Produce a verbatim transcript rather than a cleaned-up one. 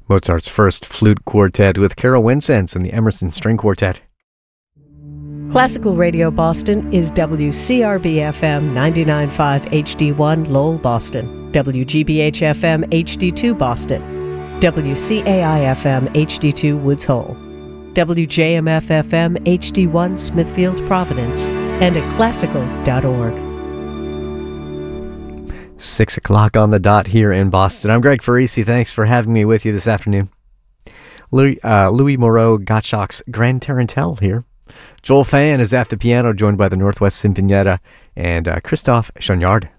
Mozart's First Flute Quartet with Carol Winsense and the Emerson String Quartet. Classical Radio Boston is W C R B F M ninety-nine point five H D one Lowell, Boston, W G B H F M H D two Boston, W C A I F M H D two Woods Hole, W J M F F M H D one Smithfield, Providence, and at classical dot org. Six o'clock on the dot here in Boston. I'm Greg Farisi. Thanks for having me with you this afternoon. Louis, uh, Louis Moreau Gottschalk's Grand Tarantelle here. Joel Fan is at the piano, joined by the Northwest Sinfonietta and uh, Christophe Chagnard.